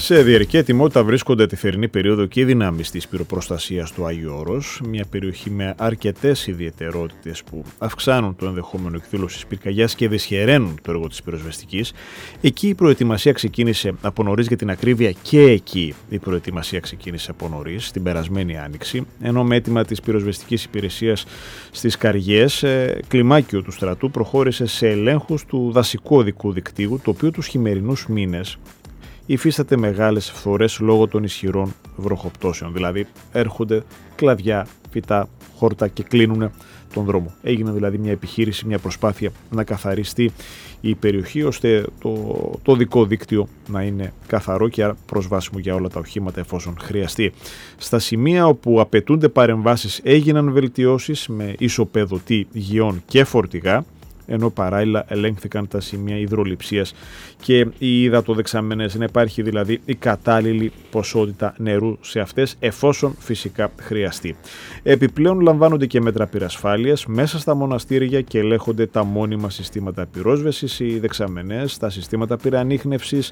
Σε διαρκή ετοιμότητα βρίσκονται τη θερινή περίοδο και οι δυνάμεις της πυροπροστασίας του Άγιου Όρος, μια περιοχή με αρκετές ιδιαιτερότητες που αυξάνουν το ενδεχόμενο εκδήλωσης πυρκαγιάς και δυσχεραίνουν το έργο της πυροσβεστικής. Εκεί η προετοιμασία ξεκίνησε από νωρίς, για την ακρίβεια, και εκεί η προετοιμασία ξεκίνησε από νωρίς, την περασμένη Άνοιξη, ενώ με αίτημα της πυροσβεστικής υπηρεσίας στις Καριές, κλιμάκιο του στρατού προχώρησε σε ελέγχους του δασικού οδικού δικτύου, το οποίο τους χειμερινούς μήνες υφίσταται μεγάλες φθορές λόγω των ισχυρών βροχοπτώσεων. Δηλαδή έρχονται κλαδιά, φυτά, χόρτα και κλείνουν τον δρόμο. Έγινε δηλαδή μια επιχείρηση, μια προσπάθεια να καθαριστεί η περιοχή, ώστε το οδικό δίκτυο να είναι καθαρό και άρα προσβάσιμο για όλα τα οχήματα εφόσον χρειαστεί. Στα σημεία όπου απαιτούνται παρεμβάσεις έγιναν βελτιώσεις με ισοπεδωτή γεών και φορτηγά, ενώ παράλληλα ελέγχθηκαν τα σημεία υδρολειψίας και οι υδατοδεξαμενές, να υπάρχει δηλαδή η κατάλληλη ποσότητα νερού σε αυτές, εφόσον φυσικά χρειαστεί. Επιπλέον λαμβάνονται και μέτρα πυρασφάλειας μέσα στα μοναστήρια και ελέγχονται τα μόνιμα συστήματα πυρόσβεσης, οι δεξαμενές, τα συστήματα πυρανίχνευσης,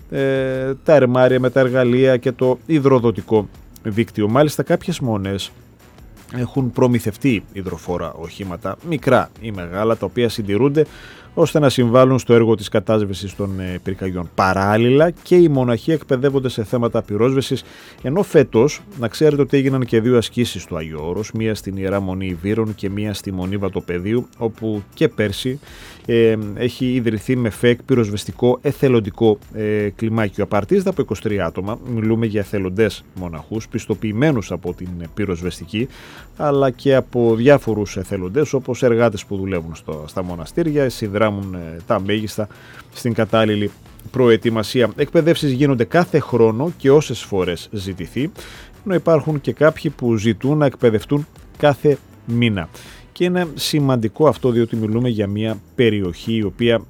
τα ερμάρια με τα εργαλεία και το υδροδοτικό δίκτυο. Μάλιστα κάποιες μονές έχουν προμηθευτεί υδροφόρα οχήματα, μικρά ή μεγάλα, τα οποία συντηρούνται ώστε να συμβάλλουν στο έργο της κατάσβεσης των πυρκαγιών. Παράλληλα και οι μοναχοί εκπαιδεύονται σε θέματα πυρόσβεσης, ενώ φέτος, να ξέρετε ότι έγιναν και 2 ασκήσεις του Άγιου Όρος, μία στην Ιερά Μονή Ιβύρων και μία στη Μονή Βατοπεδίου, όπου και πέρσι έχει ιδρυθεί με ΦΕΚ πυροσβεστικό εθελοντικό κλιμάκιο. Απαρτίζεται από 23 άτομα, μιλούμε για εθελοντές μοναχούς, πιστοποιημένους από την πυροσβεστική, αλλά και από διάφορους εθελοντές, όπως εργάτες που δουλεύουν στα μοναστήρια, συνδράμουν τα μέγιστα στην κατάλληλη προετοιμασία. Εκπαιδεύσεις γίνονται κάθε χρόνο και όσες φορές ζητηθεί, ενώ υπάρχουν και κάποιοι που ζητούν να εκπαιδευτούν κάθε μήνα. Και είναι σημαντικό αυτό, διότι μιλούμε για μια περιοχή η οποία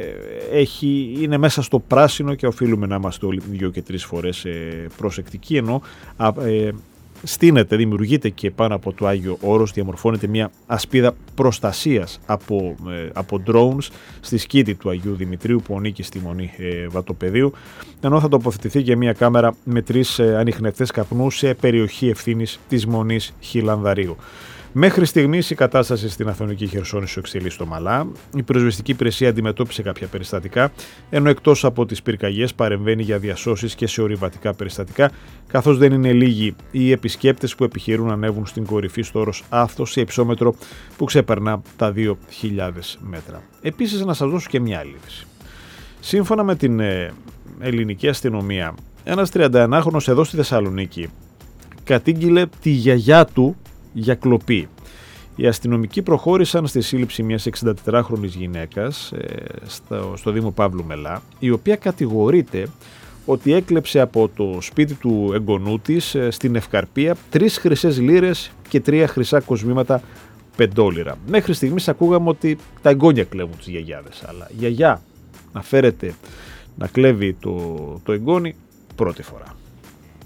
είναι μέσα στο πράσινο και οφείλουμε να είμαστε όλοι 2 και 3 φορές προσεκτικοί, ενώ στείνεται, δημιουργείται και πάνω από το Άγιο Όρος, διαμορφώνεται μια ασπίδα προστασίας από drones στη σκήτη του Αγίου Δημητρίου που ανήκει στη Μονή Βατοπεδίου, ενώ θα τοποθετηθεί και μια κάμερα με 3 ανιχνευτές καπνού σε περιοχή ευθύνης της Μονής Χιλανδαρίου. Μέχρι στιγμής η κατάσταση στην Αθωνική Χερσόνησο εξελίσσεται ομαλά. Η πυροσβεστική υπηρεσία αντιμετώπισε κάποια περιστατικά, ενώ εκτός από τις πυρκαγιές παρεμβαίνει για διασώσεις και σε ορειβατικά περιστατικά, καθώς δεν είναι λίγοι οι επισκέπτες που επιχειρούν να ανέβουν στην κορυφή στο όρος Αύθος σε υψόμετρο που ξεπερνά τα 2.000 μέτρα. Επίσης, να σας δώσω και μια άλλη είδηση. Σύμφωνα με την ελληνική αστυνομία, ένας 31χρονος εδώ στη Θεσσαλονίκη κατήγγειλε τη γιαγιά του για κλοπή. Οι αστυνομικοί προχώρησαν στη σύλληψη μιας 64χρονης γυναίκας στο Δήμο Παύλου Μελά, η οποία κατηγορείται ότι έκλεψε από το σπίτι του εγγονού της στην Ευκαρπία 3 χρυσές λίρες και 3 χρυσά κοσμήματα 5 λίρα. Μέχρι στιγμής ακούγαμε ότι τα εγγόνια κλέβουν τις γιαγιάδες, αλλά η γιαγιά να φέρεται να κλέβει το εγγόνι πρώτη φορά.